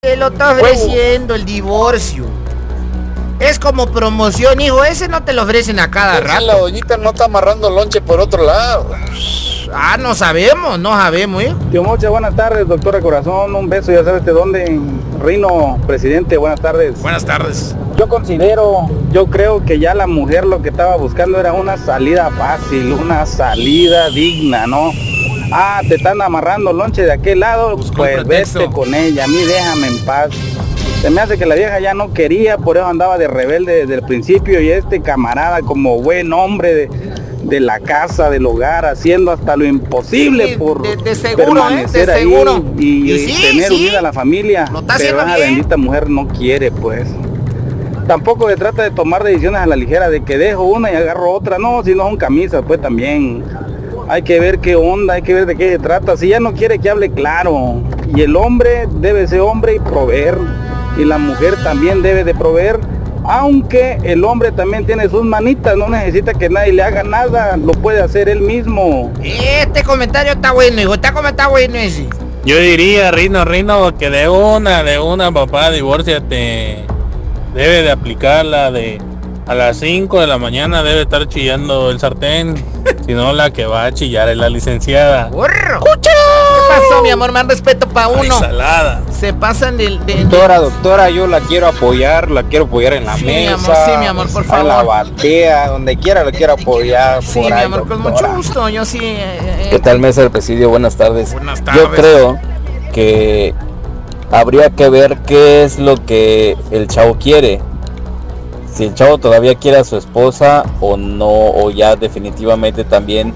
Te lo está ofreciendo el divorcio. Es como promoción, hijo. Ese no te lo ofrecen a cada rato. La doñita no está amarrando lonche por otro lado. No sabemos, ¿eh? Tío Mocha, buenas tardes, doctora Corazón. Un beso, ya sabes de dónde. En Rino, presidente, buenas tardes. Buenas tardes. Yo creo que ya la mujer lo que estaba buscando era una salida fácil, una salida digna, ¿no? Te están amarrando lonche de aquel lado, pues vete con ella, a mí déjame en paz. Se me hace que la vieja ya no quería, por eso andaba de rebelde desde el principio, y este camarada como buen hombre de la casa, del hogar, haciendo hasta lo imposible por de seguro, permanecer de ahí seguro. y tener unida a la familia, pero esa bendita mujer no quiere, pues. Tampoco se trata de tomar decisiones a la ligera, de que dejo una y agarro otra, no, si no son camisas, pues también. Hay que ver qué onda, hay que ver de qué se trata. Si ya no quiere, que hable claro. Y el hombre debe ser hombre y proveer. Y la mujer también debe de proveer. Aunque el hombre también tiene sus manitas, no necesita que nadie le haga nada. Lo puede hacer él mismo. Este comentario está bueno, hijo. Está bueno ese. Yo diría, Rino, que de una, papá, divórciate. Debe de aplicarla a las 5 de la mañana debe estar chillando el sartén, si no la que va a chillar es la licenciada. ¡Burro! ¿Qué pasó, mi amor? Más respeto para uno. Salada. Se pasan Doctora, yo la quiero apoyar en la mesa. Sí, mi amor, por favor. En la batea, donde quiera la quiero apoyar. Sí, mi amor, con mucho gusto, yo sí. ¿Qué tal, mesa del presidio? Buenas tardes. Buenas tardes. Yo creo que habría que ver qué es lo que el chavo quiere. Si el chavo todavía quiere a su esposa o no, o ya definitivamente también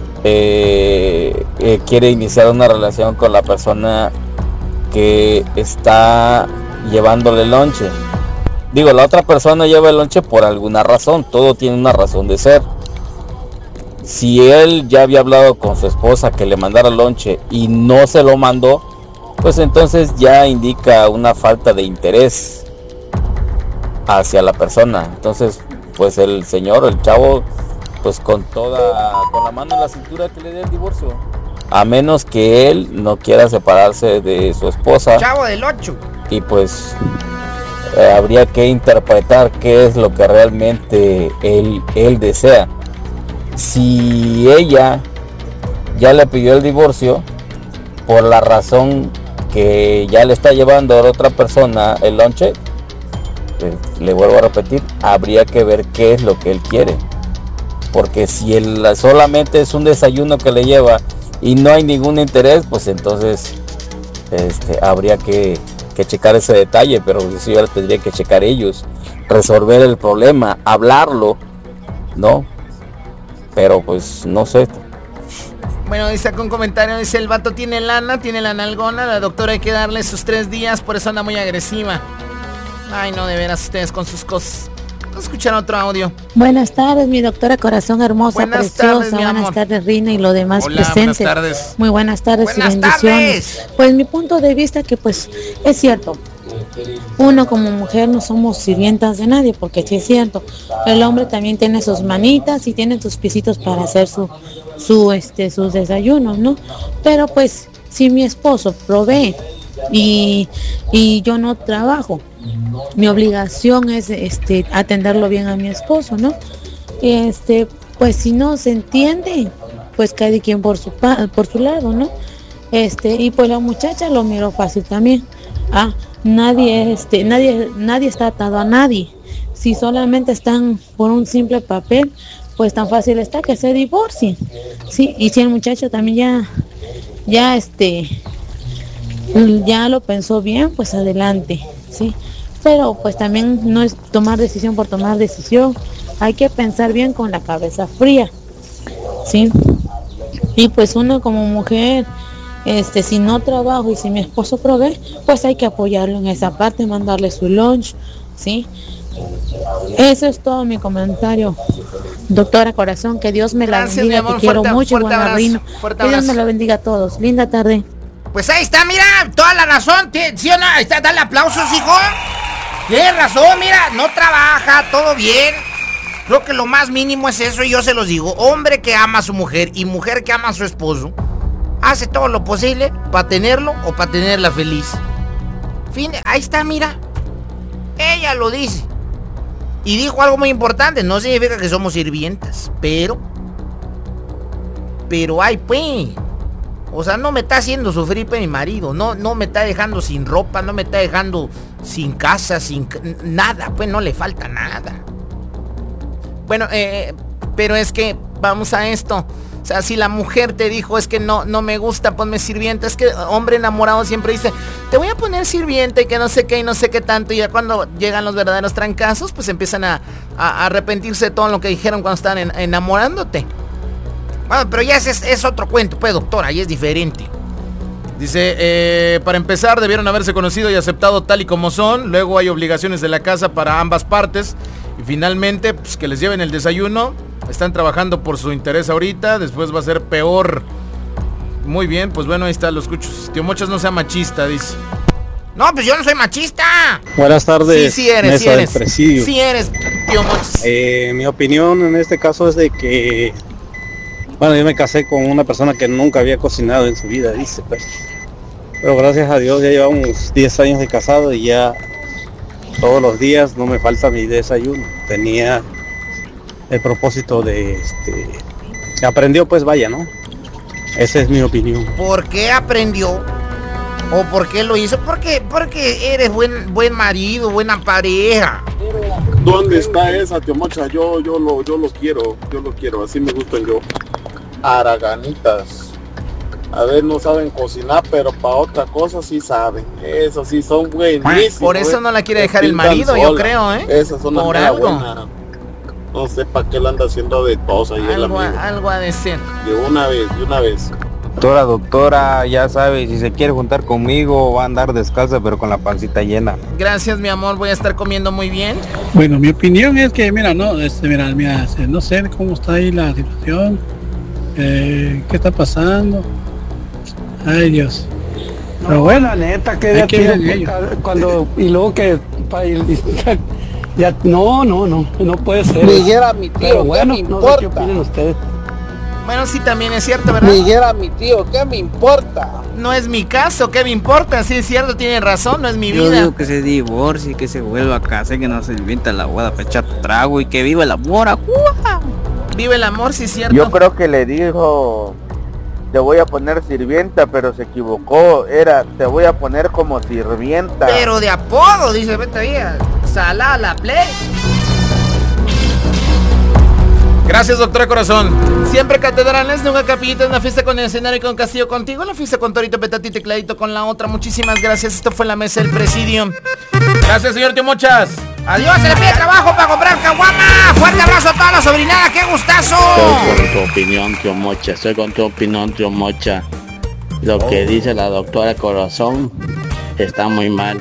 quiere iniciar una relación con la persona que está llevándole lonche. Digo, la otra persona lleva el lonche por alguna razón, todo tiene una razón de ser. Si él ya había hablado con su esposa que le mandara lonche y no se lo mandó, pues entonces ya indica una falta de interés hacia la persona. Entonces pues el chavo, pues con la mano en la cintura que le dé el divorcio, a menos que él no quiera separarse de su esposa. Chavo del 8. Y pues habría que interpretar qué es lo que realmente él desea. Si ella ya le pidió el divorcio por la razón que ya le está llevando a otra persona el lonche, le vuelvo a repetir, habría que ver qué es lo que él quiere, porque si él solamente es un desayuno que le lleva y no hay ningún interés, pues entonces habría que checar ese detalle, pero eso ya lo tendría que checar ellos, resolver el problema, hablarlo, ¿no? Pero pues no sé. Bueno, dice acá un comentario, dice el vato tiene la nalgona, la doctora hay que darle sus 3 días, por eso anda muy agresiva. Ay, no, de veras ustedes con sus cosas. Vamos a escuchar otro audio. Buenas tardes, mi doctora corazón hermosa, buenas preciosa. Tardes, mi amor. Buenas tardes, Rina, y lo demás Hola, presentes. Buenas tardes. Muy buenas tardes y bendiciones. Pues mi punto de vista que pues es cierto. Uno como mujer no somos sirvientas de nadie, porque sí es cierto. El hombre también tiene sus manitas y tiene sus piecitos para hacer sus desayunos, ¿no? Pero pues si mi esposo provee y yo no trabajo, mi obligación es atenderlo bien a mi esposo, ¿no? Pues si no se entiende, pues cada quien por su lado, ¿no? Y pues la muchacha lo miró fácil también. Nadie está atado a nadie. Si solamente están por un simple papel, pues tan fácil está que se divorcien. Sí, y si el muchacho también ya lo pensó bien, pues adelante, sí. Pero pues también no es tomar decisión por tomar decisión. Hay que pensar bien con la cabeza fría, sí. Y pues uno como mujer, si no trabajo y si mi esposo provee, pues hay que apoyarlo en esa parte, mandarle su lunch, ¿sí? Eso es todo mi comentario. Doctora Corazón, que Dios me la bendiga, te quiero mucho, Rino. Que Dios me la bendiga a todos. Linda tarde. Pues ahí está, mira, toda la razón, ¿sí o no? Ahí está, dale aplausos, hijo. Tienes razón, mira, no trabaja, todo bien. Creo que lo más mínimo es eso, y yo se los digo. Hombre que ama a su mujer y mujer que ama a su esposo, hace todo lo posible para tenerlo o para tenerla feliz. Ahí está, mira. Ella lo dice. Y dijo algo muy importante. No significa que somos sirvientas, pero ay, pues. O sea, no me está haciendo sufrir, pues, mi marido. No me está dejando sin ropa, no me está dejando sin casa, sin nada. Pues no le falta nada. Bueno, pero es que vamos a esto. O sea, si la mujer te dijo, es que no me gusta, ponme sirvienta. Es que hombre enamorado siempre dice, te voy a poner sirvienta y que no sé qué y no sé qué tanto. Y ya cuando llegan los verdaderos trancazos, pues empiezan a arrepentirse de todo lo que dijeron cuando estaban enamorándote. Bueno, pero ya es otro cuento, pues, doctora, y es diferente. Dice, para empezar, debieron haberse conocido y aceptado tal y como son. Luego hay obligaciones de la casa para ambas partes. Y finalmente, pues, que les lleven el desayuno. Están trabajando por su interés ahorita. Después va a ser peor. Muy bien, pues bueno, ahí está, lo escucho. Tío Mochas, no sea machista, dice. No, pues yo no soy machista. Buenas tardes. Sí eres, sí eres, tío Mochas. Mi opinión en este caso es de que... Bueno, yo me casé con una persona que nunca había cocinado en su vida, dice, pues. Pero gracias a Dios ya llevamos 10 años de casado y ya todos los días no me falta mi desayuno. Tenía el propósito de, aprendió, pues vaya, ¿no? Esa es mi opinión. ¿Por qué aprendió? ¿O por qué lo hizo? Porque eres buen marido, buena pareja. ¿Dónde está esa, tío Mocha? Yo lo quiero, así me gustan yo. Araganitas. A ver, no saben cocinar, pero para otra cosa sí saben. Eso sí, son buenísimos. Por eso no la quiere dejar el marido, yo creo, ¿eh? Esas son por las algo. Buenas. No sé para qué la anda haciendo de tos ahí. Algo ha de ser. De una vez. Doctora, ya sabe, si se quiere juntar conmigo va a andar descalza pero con la pancita llena. Gracias, mi amor, voy a estar comiendo muy bien. Bueno, mi opinión es que, mira, no sé cómo está ahí la situación, qué está pasando. Ay, Dios. Pero bueno, la neta, que ya tiene cuando y luego que ya no puede ser. Dijera mi tío, pero bueno, ¿qué me no importa? sé qué opinan ustedes. Bueno, sí, también es cierto, ¿verdad? Dijera mi tío, ¿qué me importa? No es mi caso, ¿qué me importa? Sí, es cierto, tiene razón, no es mi vida. Yo digo que se divorcie, que se vuelva a casa, que no se inventa la boda para echar trago y que viva el amor. ¡Ajua! Vive el amor, sí, es cierto. Yo creo que le dijo, te voy a poner sirvienta, pero se equivocó. Era, te voy a poner como sirvienta. Pero de apodo, dice, vete ahí, salá la play. Gracias, doctora Corazón. Siempre catedrales, nunca capillitas, una fiesta con el escenario y con castillo contigo, una fiesta con torito, petate y tecladito con la otra. Muchísimas gracias, esto fue la mesa del presidio. Gracias, señor Tío Mochas. Adiós, se le pide trabajo para comprar caguama. Fuerte abrazo a toda la sobrinada, qué gustazo. Estoy con tu opinión, Tío Mocha, Lo que dice la doctora Corazón está muy mal,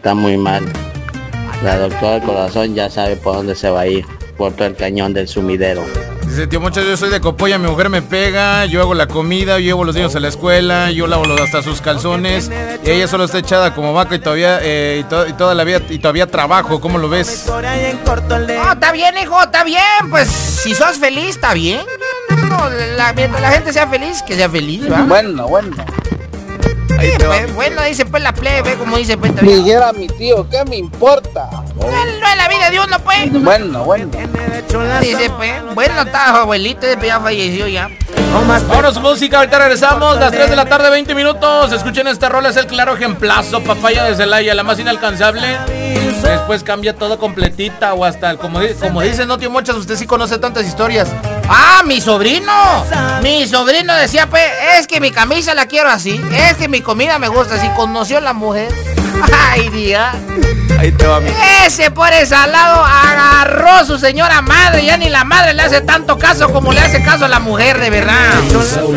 La doctora Corazón ya sabe por dónde se va a ir. Por todo el cañón del sumidero. Dice Tío Mocha, yo soy de Copolla, mi mujer me pega, yo hago la comida, yo llevo a los niños a la escuela, yo lavo hasta sus calzones, y ella solo está echada como vaca y todavía toda la vida y todavía trabajo. ¿Cómo lo ves? No, está bien, hijo, está bien, pues si sos feliz, está bien. No, mientras la gente sea feliz, que sea feliz, ¿va? Bueno. Sí, bueno, dice pues la plebe, como dice pues. Dijera mi tío, ¿qué me importa? No es la vida de uno, pues. Bueno. Dice pues, bueno, está abuelito, ya falleció ya. Vámonos música, ahorita regresamos, las 3 de la tarde, 20 minutos. Escuchen esta rola, es el claro ejemplazo, Papaya de Celaya, la más inalcanzable. Después cambia todo completita o hasta, como dice no Tío Mochas, usted sí conoce tantas historias. ¡Ah, mi sobrino! Mi sobrino decía, pues, es que mi camisa la quiero así, es que mi comida me gusta así, conoció a la mujer. ¡Ay, día! Ahí te va, mi. Ese por ese lado agarró a su señora madre, ya ni la madre le hace tanto caso como le hace caso a la mujer, de verdad.